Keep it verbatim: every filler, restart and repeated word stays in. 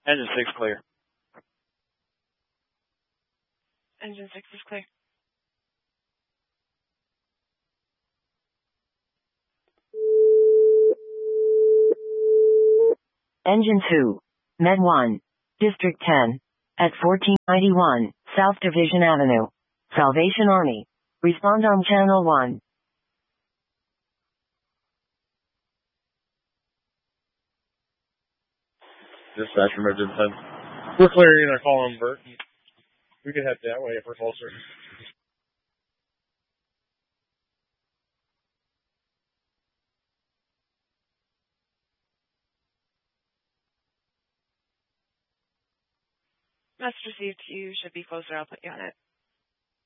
Engine six clear. Engine six is clear. Engine two. Med one. District ten. At fourteen ninety-one, South Division Avenue. Salvation Army. Respond on Channel one. Dispatch from Engine ten. We're clearing our column, Bert. We can head that way if we're closer. Message received. You should be closer. I'll put you on it.